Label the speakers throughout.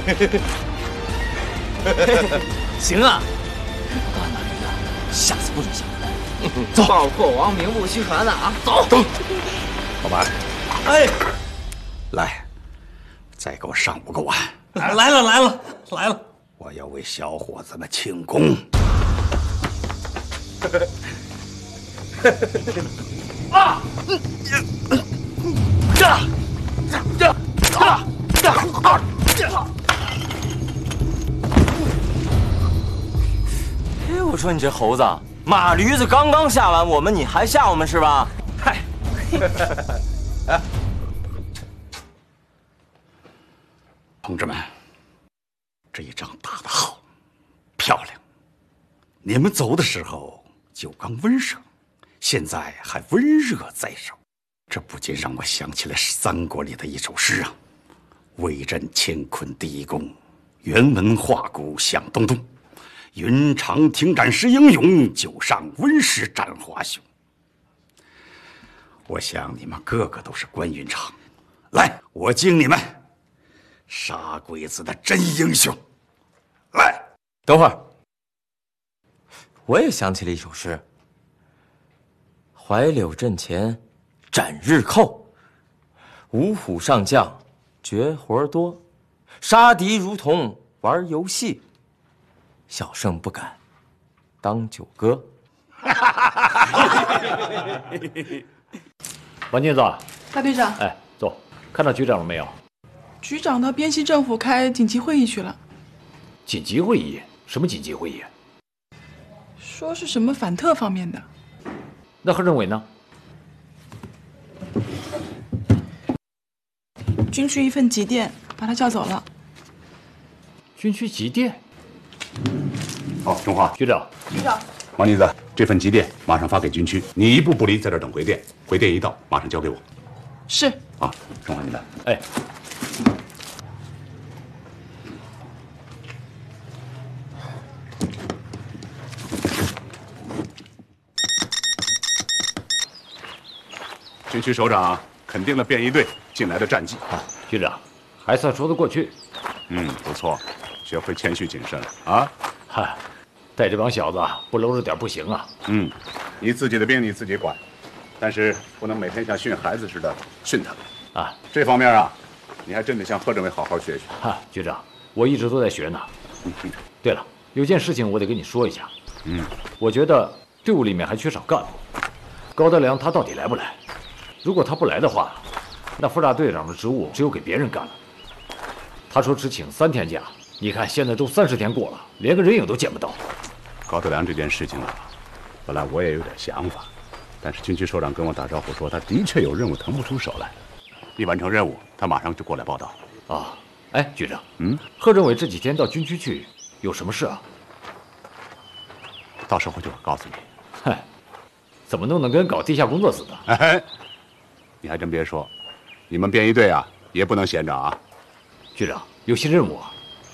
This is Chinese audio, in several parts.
Speaker 1: 行啊，大马驴啊，下次不准下来。
Speaker 2: 走，报破王名不虚传的啊！走。
Speaker 3: 老板，
Speaker 1: 哎，
Speaker 3: 来，再给我上5个碗。
Speaker 1: 来了！
Speaker 3: 我要为小伙子们庆功。啊！
Speaker 4: 哎，我说你这猴子，马驴子刚刚吓完我们，你还吓我们是吧？
Speaker 3: 嗨，同志们，这一仗打得好，漂亮！你们走的时候酒刚温热，现在还温热在手，这不禁让我想起了三国里的一首诗啊：“威震乾坤第一功，辕门画骨响咚咚。云长挺斩识英勇，酒上温食斩华雄。”我想你们个个都是关云长，来，我敬你们杀鬼子的真英雄。来，
Speaker 4: 等会儿，我也想起了一首诗：怀柳阵前斩日寇，五虎上将绝活多，杀敌如同玩游戏，小胜不敢当酒歌。
Speaker 5: 王金子，
Speaker 6: 大队长，
Speaker 5: 哎，坐，看到局长了没有？
Speaker 6: 局长到边西政府开紧急会议去了。
Speaker 5: 紧急会议？什么紧急会议？
Speaker 6: 说是什么反特方面的。
Speaker 5: 那贺政委呢？
Speaker 6: 军区一份急电，把他叫走了。
Speaker 5: 军区急电？
Speaker 7: 好，中华
Speaker 5: 局长，
Speaker 6: 局长，
Speaker 7: 王妮子，这份急电马上发给军区，你一步不离，在这儿等回电。回电一到，马上交给我。
Speaker 6: 是。
Speaker 7: 啊，中华你来。
Speaker 5: 哎。
Speaker 7: 军区首长肯定了便衣队近来的战绩。
Speaker 5: 啊，局长，还算说得过去。
Speaker 7: 不错，学会谦虚谨慎了啊。
Speaker 5: 嗨，带这帮小子不搂着点不行啊。
Speaker 7: 你自己的兵你自己管，但是不能每天像训孩子似的训他们
Speaker 5: 啊。
Speaker 7: 这方面啊，你还真得向贺政委好好学学。
Speaker 5: 哈，局长，我一直都在学呢。对了，有件事情我得跟你说一下。我觉得队伍里面还缺少干部。高德良他到底来不来？如果他不来的话，那副大队长的职务只有给别人干了。他说只请3天假，你看现在都30天过了，连个人影都见不到。
Speaker 7: 高德良这件事情啊，本来我也有点想法，但是军区首长跟我打招呼说，他的确有任务腾不出手来。一完成任务，他马上就过来报道。
Speaker 5: 啊，哎，局长，贺政委这几天到军区去，有什么事啊？
Speaker 7: 到时候就告诉你。
Speaker 5: 嗨，怎么弄得跟搞地下工作似的？
Speaker 7: 哎，你还真别说，你们便衣队啊，也不能闲着啊。
Speaker 5: 局长，有新任务啊。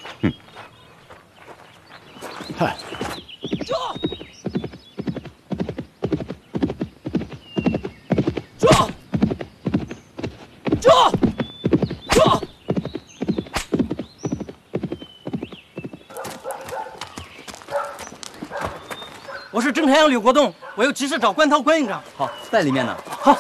Speaker 5: 嗨，
Speaker 1: 住！住！住！住！
Speaker 2: 我是侦察员吕国栋，我有急事找关涛关营长。
Speaker 1: 好，在里面呢。
Speaker 2: 好。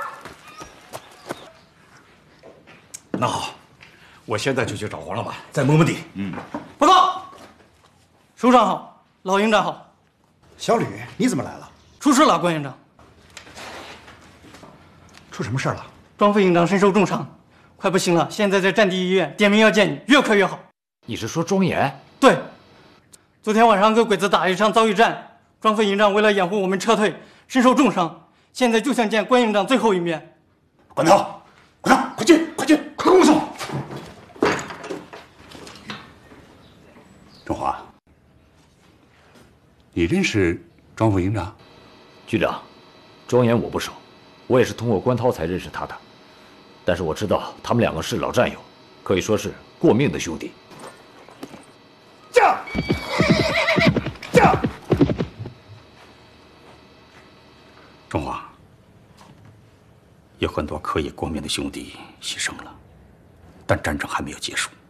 Speaker 3: 那好，我现在就去找黄老板，在摸摸底。
Speaker 2: 报告，首长好，老营长好。
Speaker 8: 小吕，你怎么来了？
Speaker 2: 出事了，关营长。
Speaker 8: 出什么事了？
Speaker 2: 庄副营长身受重伤，快不行了，现在在战地医院，点名要见你，越快越好。
Speaker 5: 你是说庄严？
Speaker 2: 对，昨天晚上跟鬼子打一场遭遇战，庄副营长为了掩护我们撤退，身受重伤，现在就想见关营长最后一面。
Speaker 7: 关涛，关涛，快进，快进，快跟我走。中华，你认识庄副营长？
Speaker 5: 局长，庄严我不熟，我也是通过关涛才认识他的。但是我知道他们2个是老战友，可以说是过命的兄弟。
Speaker 7: 驾！驾！
Speaker 3: 中华，有很多可以过命的兄弟牺牲了，但战争还没有结束。